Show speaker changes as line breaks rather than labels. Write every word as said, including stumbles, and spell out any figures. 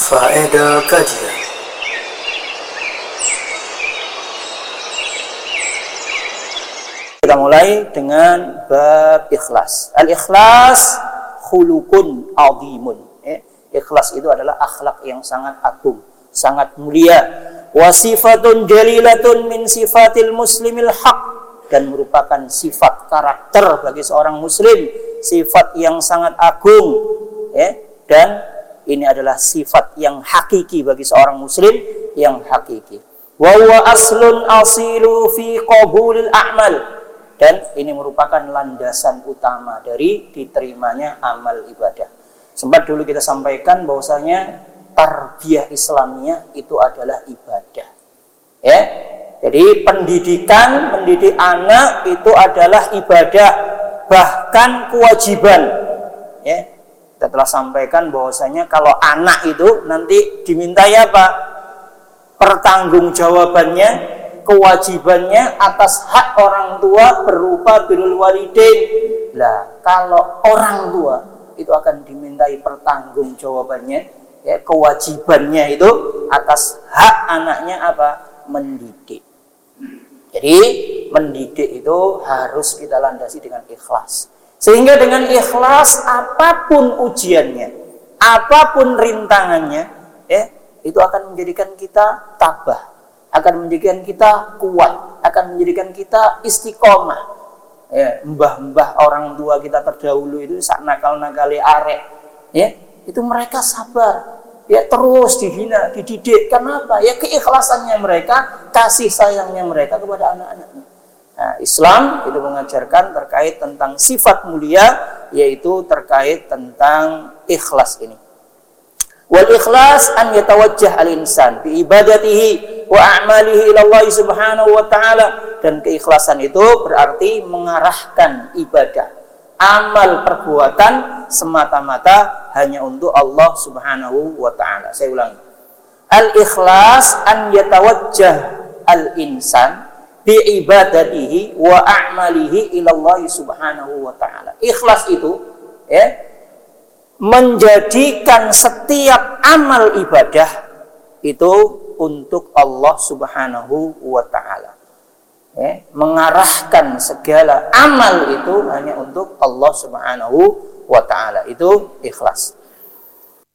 Faedah kajian.
Kita mulai dengan bab ikhlas. Al-ikhlas khuluqun azimun. Eh, ikhlas itu adalah akhlak yang sangat agung, sangat mulia. Wa sifatun jalilatun min sifatil muslimil haq, dan merupakan sifat karakter bagi seorang muslim, sifat yang sangat agung, eh, dan ini adalah sifat yang hakiki bagi seorang muslim yang hakiki. Wa huwa aslun asilu fi qabulil a'mal, dan ini merupakan landasan utama dari diterimanya amal ibadah. Sempat dulu kita sampaikan bahwasanya tarbiyah Islamiyah itu adalah ibadah. Ya. Jadi pendidikan, mendidik anak itu adalah ibadah, bahkan kewajiban. Ya. Kita telah sampaikan bahwasanya kalau anak itu nanti dimintai apa? Pertanggungjawabannya, kewajibannya atas hak orang tua berupa birrul walidain. Lah, kalau orang tua itu akan dimintai pertanggungjawabannya, ya, kewajibannya itu atas hak anaknya apa? Mendidik. Jadi mendidik itu harus kita landasi dengan ikhlas. Sehingga dengan ikhlas apapun ujiannya, apapun rintangannya, ya, itu akan menjadikan kita tabah, akan menjadikan kita kuat, akan menjadikan kita istiqomah. Ya, mbah-mbah orang tua kita terdahulu itu sak nakal-nakali arek, ya, itu mereka sabar, ya, terus dihina, dididik. Kenapa? Ya keikhlasannya mereka, kasih sayangnya mereka kepada anak-anaknya. Nah, Islam itu mengajarkan terkait tentang sifat mulia, yaitu terkait tentang ikhlas ini. Wal ikhlas an yatawajjah al-insan bi ibadatihi wa a'malihi ila Allah Subhanahu wa taala, dan keikhlasan itu berarti mengarahkan ibadah, amal perbuatan semata-mata hanya untuk Allah Subhanahu wa taala. Saya ulangi. Al-ikhlas an yatawajjah al-insan bi ibadatihi wa a'malihi ila Allah Subhanahu wa taala. Ikhlas itu, ya, menjadikan setiap amal ibadah itu untuk Allah Subhanahu wa taala. Ya, mengarahkan segala amal itu hanya untuk Allah Subhanahu wa taala. Itu ikhlas.